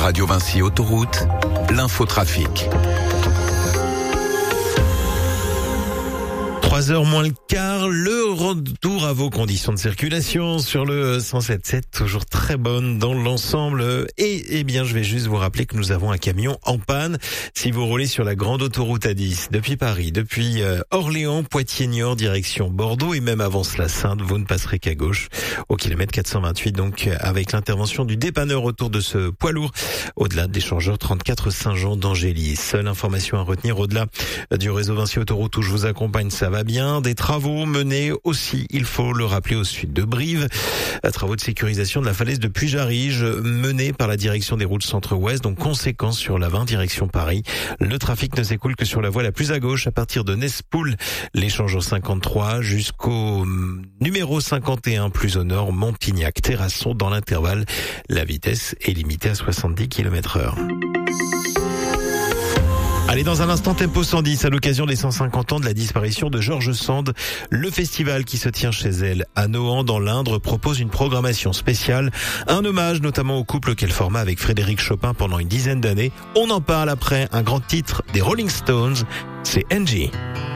Radio Vinci Autoroute, l'infotrafic. 3h moins le quart, le retour à vos conditions de circulation sur le 107.7, toujours très bonne dans l'ensemble. Et bien, je vais juste vous rappeler que nous avons un camion en panne. Si vous roulez sur la grande autoroute A10, depuis Paris, depuis Orléans, Poitiers-Niort, direction Bordeaux, et même avant cela Saintes, vous ne passerez qu'à gauche, au kilomètre 428, donc avec l'intervention du dépanneur autour de ce poids lourd, au-delà de l'échangeur 34 Saint-Jean d'Angély. Seule information à retenir au-delà du réseau Vinci Autoroute où je vous accompagne, ça va bien. Des travaux menés aussi, il faut le rappeler, au sud de Brive. Travaux de sécurisation de la falaise de Puy-Jarige menés par la direction des routes centre-ouest, donc conséquence sur la 20 direction Paris. Le trafic ne s'écoule que sur la voie la plus à gauche à partir de Nespoul, l'échangeur 53 jusqu'au numéro 51 plus au nord, Montignac-Terrasson. Dans l'intervalle, la vitesse est limitée à 70 km/h. Allez, dans un instant, Tempo 110, à l'occasion des 150 ans de la disparition de George Sand. Le festival qui se tient chez elle à Nohant, dans l'Indre, propose une programmation spéciale. Un hommage notamment au couple qu'elle forma avec Frédéric Chopin pendant une dizaine d'années. On en parle après un grand titre des Rolling Stones, c'est Angie.